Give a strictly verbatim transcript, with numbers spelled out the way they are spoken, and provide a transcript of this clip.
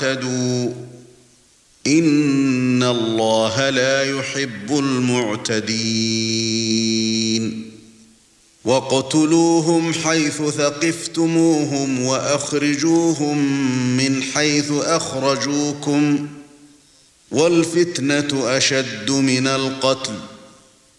تعتدوا إن الله لا يحب المعتدين واقتلوهم حيث ثقفتموهم وأخرجوهم من حيث أخرجوكم والفتنة أشد من القتل